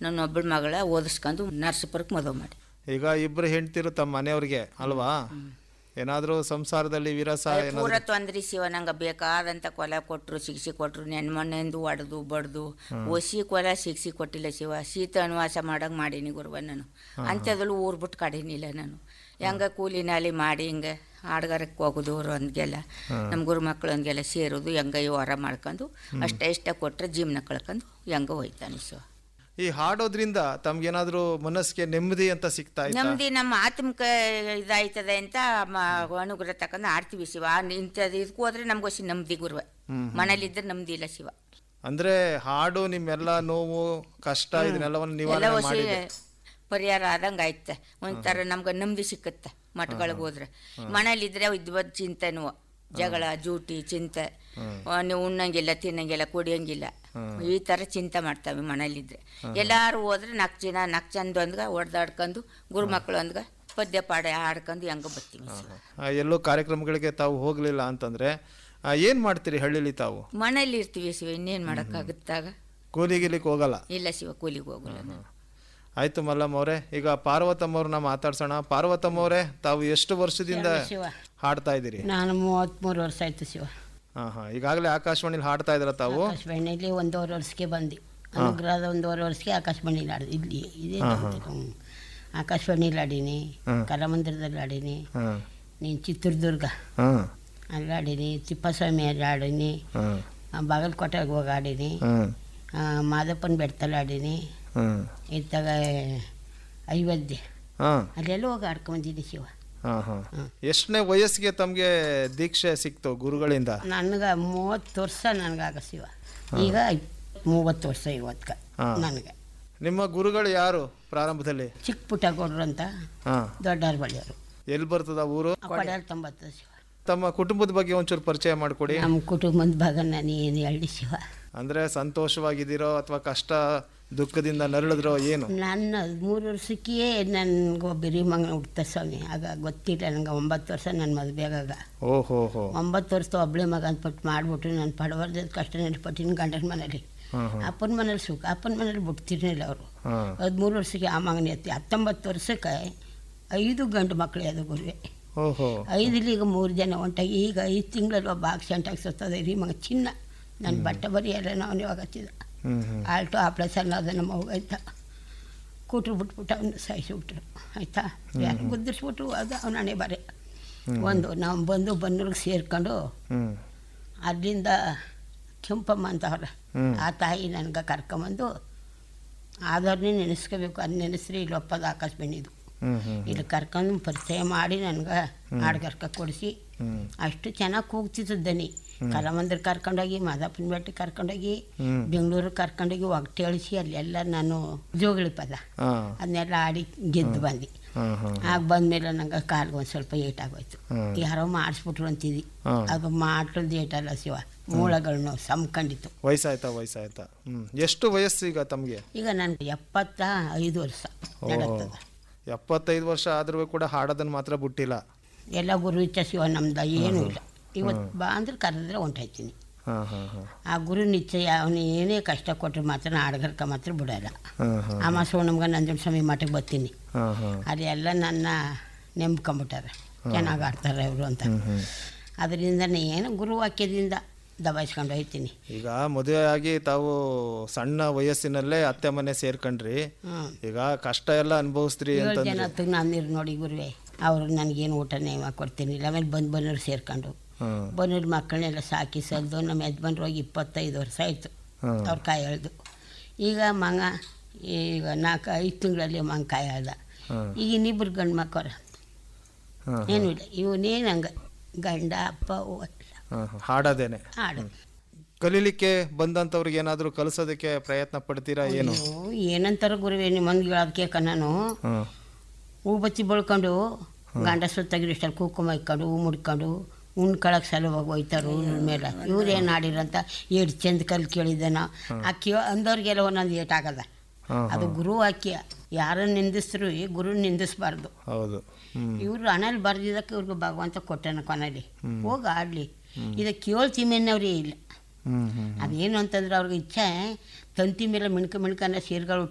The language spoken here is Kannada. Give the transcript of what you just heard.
ನನ್ನ ಒಬ್ಬಳ ಮಗಳ ಓದಿಸ್ಕೊಂಡು ನರ್ಸಪುರಕ್ಕೆ ಮದುವೆ ಮಾಡಿ. ಈಗ ಇಬ್ಬರು ಹೆಂಡ್ತಿರು ತಮ್ಮ ಮನೆಯವ್ರಿಗೆ ಅಲ್ವಾ, ಏನಾದರೂ ಸಂಸಾರದಲ್ಲಿ ವಿರಸ ಪೂರ ತೊಂದ್ರೆ ಶಿವ. ನಂಗೆ ಬೇಕಾದಂಥ ಕೊಲೆ ಕೊಟ್ಟರು, ಶಿಕ್ಷೆ ಕೊಟ್ಟರು, ನೆನ್ಮಣ್ಣೆಂದು ಹೊಡೆದು ಬಡ್ದು ಒಸಿ ಕೊಲೆ ಶಿಕ್ಷೆ ಕೊಟ್ಟಿಲ್ಲ ಶಿವ. ಶೀತ ಅನುವಾಸ ಮಾಡಂಗೆ ಮಾಡೀನಿ ಗುರುವ ನಾನು. ಅಂಥದ್ರಲ್ಲಿ ಊರು ಬಿಟ್ಟು ಕಡೀನಿಲ್ಲ ನಾನು. ಹೆಂಗೆ ಕೂಲಿನಾಲಿ ಮಾಡಿ ಹಿಂಗೆ ಹಾಡ್ಗಾರಕ್ಕೆ ಹೋಗೋದು ಅವರು ಅಂದ್ಗೆಲ್ಲ ನಮ್ಮ ಗುರು ಮಕ್ಕಳು ಅಂದ್ಗೆಲ್ಲ ಸೇರೋದು, ಹೆಂಗೆ ಹೊರ ಮಾಡ್ಕೊಂಡು ಅಷ್ಟೇ ಇಷ್ಟ ಕೊಟ್ಟರೆ ಜೀವನ ಕಳ್ಕೊಂಡು ಹೆಂಗೆ ಹೋಯ್ತಾನೆ ಶಿವ. ಈ ಹಾಡೋದ್ರಿಂದ ತಮ್ಗೇನಾದ್ರೂ ಮನಸ್ಸಿಗೆ ನೆಮ್ಮದಿ ಅಂತ ಸಿಗ್ತಾ ಇತ್ತಾ? ನೆಮ್ಮದಿ ನಮ್ಮ ಆತ್ಮಕ ಇದಾಯ್ತದೆ ಅಂತ ಅನುಗ್ರಹ ತಕೊಂಡು ಆಡ್ತೀವಿ ಶಿವ. ಇಂಥದ್ದು ಇದಕ್ಕೂ ಹೋದ್ರೆ ನಮ್ಗೋಸಿ ನೆಮ್ಮದಿ ಗುರುವ. ಮನೇಲಿದ್ದರೆ ನೆಮ್ಮದಿ ಇಲ್ಲ ಶಿವ. ಅಂದ್ರೆ ಹಾಡು ನಿಮ್ಮೆಲ್ಲ ನೋವು ಕಷ್ಟ ಇದನ್ನೆಲ್ಲವನ್ನು ನಿವಾರಣೆ ಮಾಡಿದೆ, ಪರಿಹಾರ ಆದಂಗೆ ಆಯ್ತೆ. ಒಂಥರ ನಮ್ಗೆ ನೆಮ್ಮದಿ ಸಿಕ್ಕತ್ತೆ ಮಠಗಳಿಗೆ ಹೋದ್ರೆ. ಮನೇಲಿದ್ರೆ ಇದ್ವದ್ ಚಿಂತೆನೂ, ಜಗಳ ಜೂಟಿ ಚಿಂತೆ, ನೀವು ಉಣ್ಣಂಗಿಲ್ಲ ತಿನ್ನಂಗಿಲ್ಲ ಕುಡಿಯಂಗಿಲ್ಲ, ಈ ಥರ ಚಿಂತೆ ಮಾಡ್ತಾವೆ ಮನೇಲಿದ್ರೆ. ಎಲ್ಲಾರು ಹೋದ್ರೆ ನಾಲ್ಕು ಚಂದೊಂದ್ಗೆ ಹೊಡೆದಾಡ್ಕೊಂಡು ಗುರು ಮಕ್ಕಳು ಒಂದ್ಗೆ ಪದ್ಯ ಪಾಡ ಹಾಡ್ಕೊಂಡು ಹೆಂಗ ಬರ್ತೀವಿ. ಎಲ್ಲೋ ಕಾರ್ಯಕ್ರಮಗಳಿಗೆ ತಾವು ಹೋಗ್ಲಿಲ್ಲ ಅಂತಂದ್ರೆ ಏನ್ ಮಾಡ್ತೀರಿ ಹಳ್ಳಿಲಿ ತಾವು? ಮನೇಲಿ ಇರ್ತೀವಿ ಶಿವ, ಇನ್ನೇನ್ ಮಾಡಕ್ಕಾಗುತ್ತಾಗ. ಕೂಲಿಗಿಲಿಕ್ಕೆ ಹೋಗಲ್ಲ? ಇಲ್ಲ ಶಿವ, ಕೂಲಿಗೆ ಹೋಗಲ್ಲ. ಆಯ್ತು ಮಲ್ಲಮ್ಮ ಅವರೇ, ಈಗ ಪಾರ್ವತಮ್ಮ ಅವ್ರನ್ನ ಮಾತಾಡ್ಸೋಣ. ಪಾರ್ವತಮ್ಮ ಅವರೇ, ತಾವು ಎಷ್ಟು ವರ್ಷದಿಂದ ಹಾಡ್ತಾ ಇದ್ದೀರಿ? ನಾನು 33 ವರ್ಷ ಆಯ್ತು ಶಿವ. ಈಗಾಗಲೇ ಆಕಾಶವಾಣಿಲಿ ಹಾಡ್ತಾ ಇದ್ರ ತಾವು? ಆಕಾಶವಾಣಿಲಿ 1.5 ವರ್ಷಕ್ಕೆ ಬಂದು, ಅನುಗ್ರಹದ 1.5 ವರ್ಷಕ್ಕೆ ಆಕಾಶವಾಣಿಲಿ ಆಡಿದೆ. ಇಲ್ಲಿ ಇದೇ ಆಕಾಶವಾಣಿಲಿ ಆಡೀನಿ, ಕಲಾಮಂದಿರದಲ್ಲಿ ಆಡೀನಿ, ನೀನು ಚಿತ್ರದುರ್ಗ ಅಲ್ಲಿ ಆಡೀನಿ, ತಿಪ್ಪಸ್ವಾಮಿ ಅಲ್ಲಿ ಆಡೀನಿ, ಬಾಗಲಕೋಟೆಗೆ ಹೋಗಿ ಆಡೀನಿ, ಮಾದಪ್ಪನ ಬೆಡ್ತಲ್ಲಿ ಆಡೀನಿ, ಇತ್ತಾಗ ಐವದ್ಯ ಅಲ್ಲೆಲ್ಲ ಹೋಗಿ ಆಡ್ಕೊಂಬಂದಿದ್ದೀನಿ ಶಿವ. ಎಷ್ಟನೇ ವಯಸ್ಸಿಗೆ ತಮಗೆ ದೀಕ್ಷೆ ಸಿಕ್ತು ಗುರುಗಳಿಂದ? ನನಗೆ 30 ವರ್ಷ ನನಗಾಗ ಶಿವ. ಈಗ 30 ವರ್ಷ ಇವತ್ತು ನನಗೆ. ನಿಮ್ಮ ಗುರುಗಳು ಯಾರು ಪ್ರಾರಂಭದಲ್ಲಿ? ಚಿಕ್ಕ ಪುಟ್ಟಗೌಡ್ರು ಅಂತ, ದೊಡ್ಡವ್ರ ಬಳಿಯವರು. ಎಲ್ಲಿ ಬರ್ತದ ಊರು? ಕೊಡಲ್ 90 ಶಿವ. ತಮ್ಮ ಕುಟುಂಬದ ಬಗ್ಗೆ ಒಂಚೂರು ಪರಿಚಯ ಮಾಡಿಕೊಡಿ. ನಮ್ಮ ಕುಟುಂಬದ ಬಗ್ಗೆ ನಾನು ಏನು ಹೇಳಿ ಶಿವ. ಅಂದರೆ ಸಂತೋಷವಾಗಿದ್ದೀರೋ ಅಥವಾ ಕಷ್ಟ ದುಃಖದಿಂದ ನರಳಿದ್ರೋ ಏನು? ನನ್ನ 3 ವರ್ಷಕ್ಕೆ ನನಗೊಬ್ಬ ಹಿರಿಮಗ ಹುಡ್ತ ಸ್ವಾಮಿ. ಆಗ ಗೊತ್ತಿಲ್ಲ ನನಗೆ. 9 ವರ್ಷ ನನ್ನ ಮದುವೆಗಾಗ. ಓಹೋ 9 ವರ್ಷದ ಒಬ್ಬಳೆ ಮಗ ಅಂದ್ಬಿಟ್ಟು ಮಾಡಿಬಿಟ್ಟು ನಾನು ಪಡವರ್ದ ಕಷ್ಟ ನೆನಪಟ್ಟಿನ ಗಂಡನ ಮನೇಲಿ. ಅಪ್ಪನ ಮನೇಲಿ ಸುಖ, ಅಪ್ಪನ ಮನೇಲಿ ಬಿಡ್ತಿರ್ಲಿಲ್ಲ ಅವರು. 13 ವರ್ಷಕ್ಕೆ ಆ ಮಗನ ಎತ್ತಿ. 19 ವರ್ಷಕ್ಕೆ 5 ಗಂಡು ಮಕ್ಕಳು ಅದು ಗುರುವೆ. 5 ಈಗ 3 ಜನ ಹೊಂಟಾಗಿ. ಈಗ 5 ತಿಂಗಳಲ್ಲಿ ಒಬ್ಬ ಆಕ್ಸಿಡೆಂಟಾಗಿ ಸತ್ತದ ಹಿರಿಮಗ ಚಿನ್ನ. ನನ್ನ ಬಟ್ಟೆ ಬರೀ ಎಲ್ಲ ನಾವು ಇವಾಗ ಹಚ್ಚಿದ ಆಲ್ಟೋ ಆಪ್ರೇಷನ್ ಅದ ನಮ್ಮ ಹೋಗಾಯ್ತಾ. ಕೂಟ್ರು ಬಿಟ್ಬಿಟ್ಟು ಅವನ್ನ ಸಾಯಿಸಿಬಿಟ್ರು ಆಯಿತಾ. ಯಾರು ಗುದ್ದಿಸ್ಬಿಟ್ರು, ಅದು ಅವನ ಹಣೆ ಬರೆ. ನಾವು ಬಂದು ಬನ್ನೂರಿಗೆ ಸೇರ್ಕೊಂಡು ಅಲ್ಲಿಂದ ಕೆಂಪಮ್ಮ ಅಂತವ್ರೆ ಆ ತಾಯಿ ನನಗೆ ಕರ್ಕೊಂಬಂದು ಆದವ್ರನ್ನೇ ನೆನೆಸ್ಕೋಬೇಕು. ಅದು ನೆನೆಸ್ರಿ ಇಲ್ಲಿ ಒಪ್ಪದ ಆಕಾಶ ಬೆಣ್ಣಿದು. ಇಲ್ಲಿ ಕರ್ಕೊಂಡು ಪರಿಚಯ ಮಾಡಿ ನನಗೆ ಹಾಡ್ಗರ್ಕ ಕೊಡಿಸಿ ಅಷ್ಟು ಚೆನ್ನಾಗಿ ಕೂಗ್ತಿತ್ತು ದನಿ. ಕಲಾಮಂದಿರ ಕರ್ಕೊಂಡೋಗಿ, ಮಾದಪ್ಪನ ಬೆಟ್ಟಕ್ಕೆ ಕರ್ಕೊಂಡೋಗಿ, ಬೆಂಗಳೂರಿಗೆ ಕರ್ಕೊಂಡೋಗಿ ಒಗಟೆ ಅಳಿಸಿ ಅಲ್ಲೆಲ್ಲ ನಾನು ಜೋಗಳಿ ಪದ ಅದನ್ನೆಲ್ಲ ಆಡಿ ಗೆದ್ದು ಬಂದು. ಆಗ ಬಂದಮೇಲೆ ನಂಗೆ ಕಾಲಿಗೆ ಒಂದು ಸ್ವಲ್ಪ ಏಟಾಗೋಯ್ತು. ಯಾರೋ ಮಾಡಿಸ್ಬಿಟ್ರು ಅಂತಿದ್ದಿ. ಅದು ಮಾಡ್ಲದ್ದು ಏಟಲ್ಲ ಶಿವ, ಮೂಳೆಗಳನ್ನ ಸಂಕೊಂಡಿತ್ತು. ವಯಸ್ಸಾಯ್ತಾ? ಎಷ್ಟು ವಯಸ್ಸು ಈಗ ತಮಗೆ? ಈಗ ನನಗೆ 75 ವರ್ಷ ನಡೀತದೆ. 75 ವರ್ಷ ಆದ್ರೂ ಕೂಡ ಹಾಡೋದನ್ನು ಮಾತ್ರ ಬಿಟ್ಟಿಲ್ಲ. ಎಲ್ಲ ಗುರು ಇಚ್ಛ ಶಿವ, ನಮ್ದು ಏನೂ ಇಲ್ಲ. ಇವತ್ತು ಬಾ ಅಂದ್ರೆ ಕರೆದ್ರೆ ಹೊಂಟಾಯ್ತೀನಿ. ಆ ಗುರು ನಿಶ್ಚಯ. ಅವನು ಏನೇ ಕಷ್ಟ ಕೊಟ್ಟರೆ ಮಾತ್ರ ಹಾಡ್ಗರ್ಕ ಮಾತ್ರ ಬಿಡಲ್ಲ. ಅಮಾಸು ನಮ್ಗೆ ನಂಜನ ಸ್ವಾಮಿ ಮಠಕ್ಕೆ ಬರ್ತೀನಿ. ಅದೆಲ್ಲ ನನ್ನ ನೆಂಬ್ಕೊಂಬಿಟ್ಟಾರೆ, ಚೆನ್ನಾಗಿ ಆಡ್ತಾರೆ ಅವರು ಅಂತ. ಅದರಿಂದ ಏನು ಗುರು ವಾಕ್ಯದಿಂದ ದಬಾಯಿಸ್ಕೊಂಡು ಹೋಗ್ತೀನಿ. ಈಗ ಮದುವೆ ಆಗಿ ತಾವು ಸಣ್ಣ ವಯಸ್ಸಿನಲ್ಲೇ ಅತ್ತೆ ಮನೆ ಸೇರ್ಕೊಂಡ್ರಿ. ಈಗ ಕಷ್ಟ ಎಲ್ಲ ಅನುಭವಿಸ್ತೀರಿ ಅಂತ. 7 ಜನ ಹತ್ತಿರ ನಾನು ನೋಡಿ ಗುರುವೆ. ಅವರು ನನಗೇನು ಊಟನೇ ಕೊಡ್ತೀನಿ. ಆಮೇಲೆ ಬನ್ನೂರು ಸೇರ್ಕೊಂಡು ಬನ್ನೂರು ಮಕ್ಕಳನ್ನೆಲ್ಲ ಸಾಕಿ ಸಲ್ದು ನಮ್ಮ ಯಜಮಾನ್ರು ಹೋಗಿ 25 ವರ್ಷ ಆಯಿತು ಅವ್ರ ಕಾಯಿ ಎಳ್ದು. ಈಗ ಮಗ ಈಗ 4-5 ತಿಂಗಳಲ್ಲಿ ಮಗ ಕಾಯಿ ಎಳ್ದ. ಈಗ ಇನ್ನಿಬ್ಬರು ಗಂಡು ಮಕ್ಕವ್ರ ಏನೂ ಇಲ್ಲ. ಇವನೇನು ಹಂಗೆ ಗಂಡ ಅಪ್ಪ ಹಾಡೋದೇನೆ. ಹಾಡು ಕಲೀಲಿಕ್ಕೆ ಬಂದಂಥವ್ರಿಗೆ ಏನಾದರೂ ಕಲಿಸೋದಕ್ಕೆ ಪ್ರಯತ್ನ ಪಡ್ತೀರಾ? ಏನು ಏನಂತಾರ ಗುರುವೆ ನಿಮ್ಮಂಗೆ ಹೇಳೋದಕ್ಕೆ ನಾನು ಹೂ ಬಚ್ಚಿ ಬಳ್ಕೊಂಡು ಗಂಡ ಸುತ್ತಾಗಿರೋ ಇಷ್ಟಲ್ಲಿ ಕುಂಕುಮ ಇಕ್ಕೊಂಡು ಹೂ ಮುಡ್ಕೊಂಡು ಉಣ್ಕೊಳಕ್ಕೆ ಸಲುವಾಗಿ ಹೋಯ್ತಾರೆ ಮೇಲೆ. ಇವ್ರೇನು ಆಡಿರಂತ ಏಟು ಚಂದ ಕಲ್ ಕೇಳಿದ್ದೇನ ಆ ಅಂದವ್ರಿಗೆಲ್ಲ ಒಂದೊಂದು ಏಟಾಗದ. ಅದು ಗುರು ವಾಕ್ಯ. ಯಾರನ್ನು ನಿಂದಿಸ್ರು ಗುರು ನಿಂದಿಸ್ಬಾರ್ದು. ಹೌದು. ಇವರು ಹಣಲ್ಲಿ ಬರ್ದಿದ್ದಕ್ಕೆ ಇವ್ರಿಗೆ ಭಗವಂತ ಕೊಟ್ಟನ ಕೊನೆಯಲ್ಲಿ ಹೋಗಿ ಆಡಲಿ. ಇದಕ್ಕೆ ಕೇಳ್ತೀಮೇನವ್ರೇ ಇಲ್ಲ. ಅದೇನು ಅಂತಂದ್ರೆ ಅವ್ರಿಗೆ ಇಚ್ಛೆ ತಂತಿ ಮೇಲೆ ಮಿಣ್ಕನ್ನ ಸೀರೆಗಳು